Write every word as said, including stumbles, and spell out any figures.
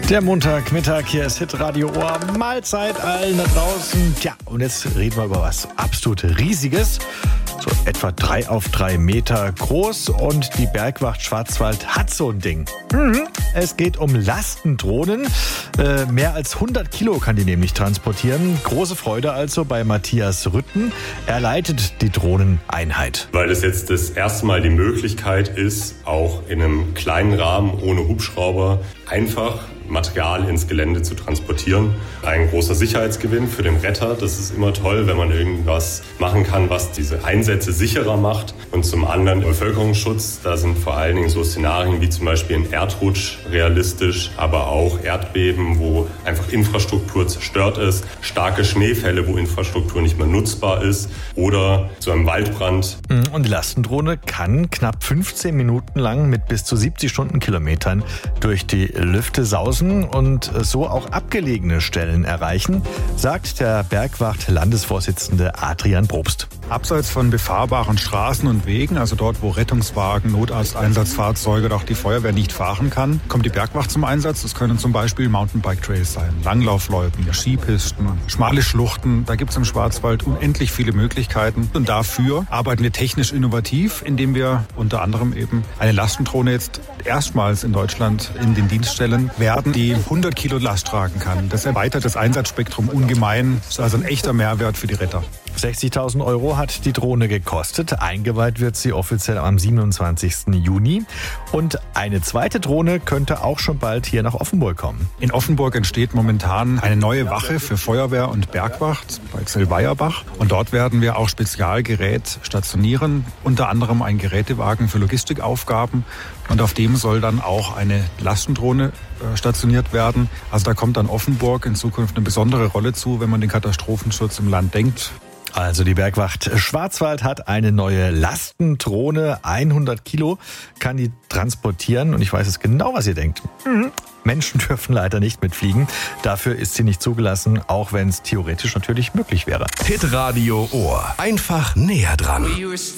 Der Montagmittag, hier ist Hitradio Ohr. Mahlzeit allen da draußen. Tja, und jetzt reden wir über was absolut Riesiges. So etwa drei auf drei Meter groß. Und die Bergwacht Schwarzwald hat so ein Ding. Mhm. Es geht um Lastendrohnen. Äh, mehr als hundert Kilo kann die nämlich transportieren. Große Freude also bei Matthias Rütten. Er leitet die Drohneneinheit. Weil es jetzt das erste Mal die Möglichkeit ist, auch in einem kleinen Rahmen ohne Hubschrauber einfach Material ins Gelände zu transportieren. Ein großer Sicherheitsgewinn für den Retter. Das ist immer toll, wenn man irgendwas machen kann, was diese Einsätze sicherer macht. Und zum anderen Bevölkerungsschutz. Da sind vor allen Dingen so Szenarien wie zum Beispiel ein Erdrutsch realistisch, aber auch Erdbeben, wo einfach Infrastruktur zerstört ist, starke Schneefälle, wo Infrastruktur nicht mehr nutzbar ist, oder so ein Waldbrand. Und die Lastendrohne kann knapp fünfzehn Minuten lang mit bis zu siebzig Stundenkilometern durch die Lüfte sausen und so auch abgelegene Stellen erreichen, sagt der Bergwacht-Landesvorsitzende Adrian Probst. Abseits von befahrbaren Straßen und Wegen, also dort, wo Rettungswagen, Notarzteinsatzfahrzeuge oder auch die Feuerwehr nicht fahren kann, kommt die Bergwacht zum Einsatz. Das können zum Beispiel Mountainbike-Trails sein, Langlaufloipen, Skipisten, schmale Schluchten. Da gibt es im Schwarzwald unendlich viele Möglichkeiten. Und dafür arbeiten wir technisch innovativ, indem wir unter anderem eben eine Lastendrohne jetzt erstmals in Deutschland in den Dienst stellen werden, die hundert Kilo Last tragen kann. Das erweitert das Einsatzspektrum ungemein. Das ist also ein echter Mehrwert für die Retter. sechzigtausend Euro hat die Drohne gekostet. Eingeweiht wird sie offiziell am siebenundzwanzigsten Juni. Und eine zweite Drohne könnte auch schon bald hier nach Offenburg kommen. In Offenburg entsteht momentan eine neue Wache für Feuerwehr und Bergwacht bei Zellweierbach. Und dort werden wir auch Spezialgerät stationieren, unter anderem ein Gerätewagen für Logistikaufgaben. Und auf dem soll dann auch eine Lastendrohne stationiert werden. Also da kommt dann Offenburg in Zukunft eine besondere Rolle zu, wenn man den Katastrophenschutz im Land denkt. Also die Bergwacht Schwarzwald hat eine neue Lastendrohne, hundert Kilo kann die transportieren. Und ich weiß jetzt genau, was ihr denkt. Mhm. Menschen dürfen leider nicht mitfliegen. Dafür ist sie nicht zugelassen, auch wenn es theoretisch natürlich möglich wäre. Hitradio Ohr. Einfach näher dran.